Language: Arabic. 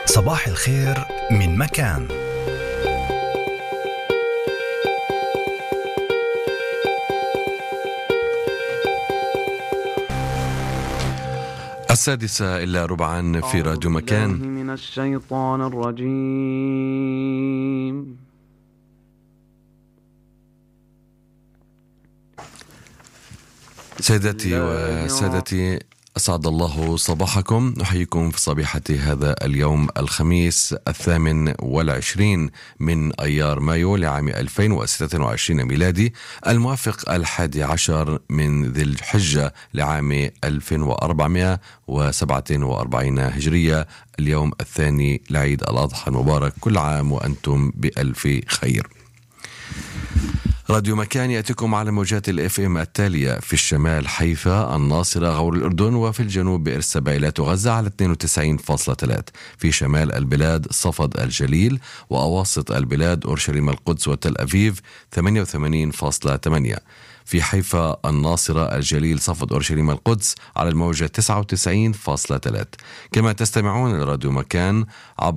صباح الخير من مكان. السادسة إلا ربعا في راديو مكان. من الشيطان الرجيم. سيداتي وسادتي، أسعد الله صباحكم. نحييكم في صبيحة هذا اليوم الخميس 28 من أيار مايو لعام 2026 ميلادي، الموافق 11 من ذي الحجة لعام 1447 هجرية، اليوم الثاني لعيد الأضحى المبارك. كل عام وأنتم بألف خير. راديو مكان يأتيكم على موجات الFM التالية: في الشمال حيفا، الناصرة، غور الأردن، وفي الجنوب بئر سبايلات وغزة على 92.3. في شمال البلاد صفد الجليل، وأواسط البلاد أورشليم القدس وتل أبيب 88.8. في حيفا، الناصرة، الجليل، صفد أورشليم القدس على الموجة 99.3. كما تستمعون لراديو مكان عبر